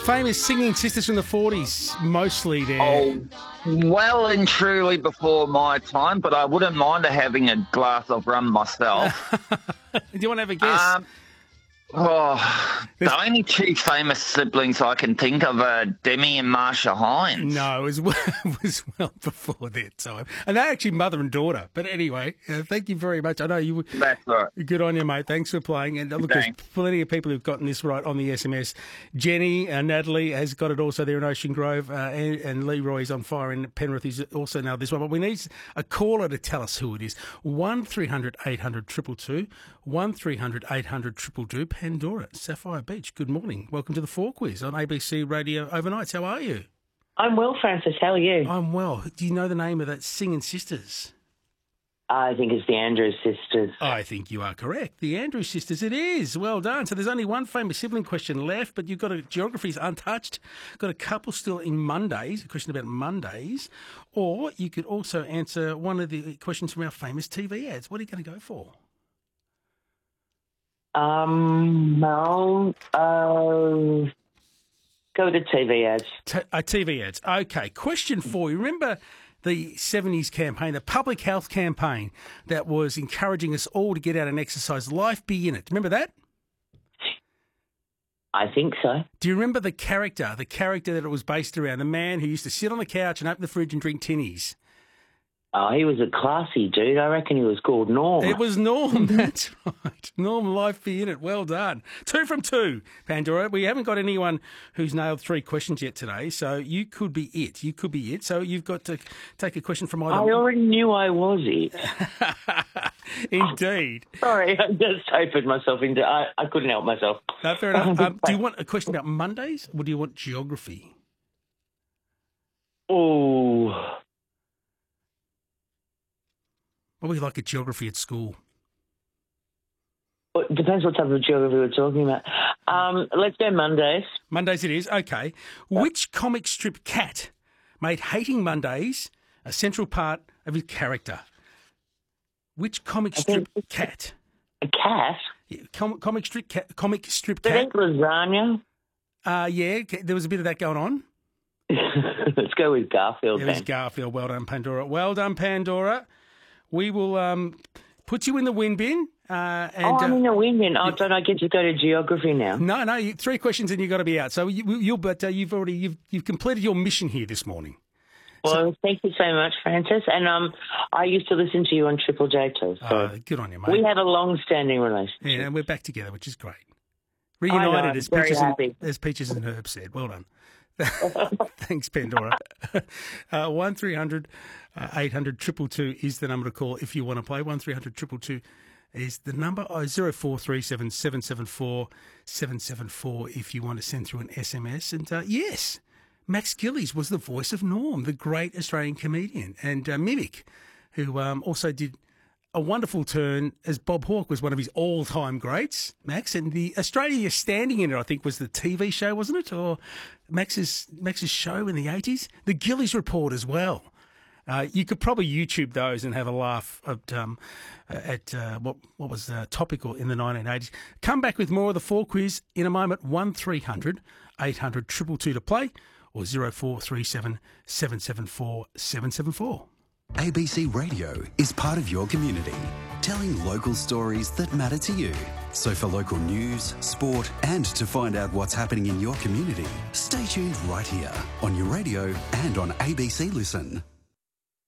famous singing sisters from the 40s, mostly there. Oh, well and truly before my time, but I wouldn't mind having a glass of rum myself. Do you want to have a guess? The only two famous siblings I can think of are Demi and Marsha Hines. No, it was well before their time. And they're actually mother and daughter. But anyway, thank you very much. I know you. That's right. Good on you, mate. Thanks for playing. And look, Thanks. there's plenty of people who've gotten this right on the SMS. Jenny and Natalie has got it also there in Ocean Grove. And Leroy's on fire in Penrith is also now this one. But we need a caller to tell us who it is. 1300 800 222. 1300 800 222. Pandora, Sapphire Beach. Good morning. Welcome to the 4 Quiz on ABC Radio Overnights. How are you? I'm well, Francis. How are you? I'm well. Do you know the name of that singing sisters? I think it's the Andrews sisters. I think you are correct. The Andrews sisters, it is. Well done. So there's only one famous sibling question left, but you've got geography's untouched. Got a couple still in Mondays, a question about Mondays. Or you could also answer one of the questions from our famous TV ads. What are you going to go for? Go to TV ads. TV ads. Okay. Question 4. You remember the 70s campaign, the public health campaign that was encouraging us all to get out and exercise? Life Be In It. Remember that? I think so. Do you remember the character that it was based around? The man who used to sit on the couch and open the fridge and drink tinnies. Oh, he was a classy dude. I reckon he was called Norm. It was Norm, that's right. Norm, Life Be In It. Well done. 2 from 2, Pandora. We haven't got anyone who's nailed 3 questions yet today, so you could be it. You could be it. So you've got to take a question from either. I already knew I was it. Indeed. Sorry, I just opened myself into... I couldn't help myself. No, fair enough. Do you want a question about Mondays, or do you want geography? Oh... What would you like at geography at school? Well, it depends what type of geography we're talking about. Let's go Mondays. Mondays it is. Okay. Which comic strip cat made hating Mondays a central part of his character? Which comic strip cat? A cat? Yeah, comic strip cat. I think lasagna. Yeah, there was a bit of that going on. Let's go with Garfield. It was Garfield. Well done, Pandora. Well done, Pandora. We will put you in the win bin. I'm in the win bin. Oh, don't I get to go to geography now? No. 3 questions and you've got to be out. So you've completed your mission here this morning. Well, thank you so much, Francis. And I used to listen to you on Triple J too. So good on you, mate. We had a long-standing relationship. Yeah, and we're back together, which is great. Reunited, as Peaches and Herb said. Well done. Thanks, Pandora. 1300 800 222 is the number to call if you want to play. 1300 222 is the number. 0437 774 774 if you want to send through an SMS. And yes, Max Gillies was the voice of Norm, the great Australian comedian, and mimic, who also did a wonderful turn as Bob Hawke was one of his all-time greats, Max. And the Australia You're Standing In It, I think, was the TV show, wasn't it? Or Max's show in the 80s? The Gillies Report as well. You could probably YouTube those and have a laugh at what was topical in the 1980s. Come back with more of the 4 Quiz in a moment. 1300 800 222 to play, or 0437 774 774. ABC Radio is part of your community, telling local stories that matter to you. So for local news, sport, and to find out what's happening in your community, stay tuned right here on your radio and on ABC Listen.